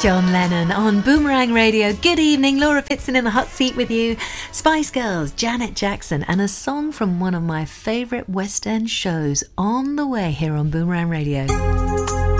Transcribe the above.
John Lennon on Boomerang Radio. Good evening, Laura Pitson in the hot seat with you. Spice Girls, Janet Jackson, and a song from one of my favourite West End shows on the way here on Boomerang Radio.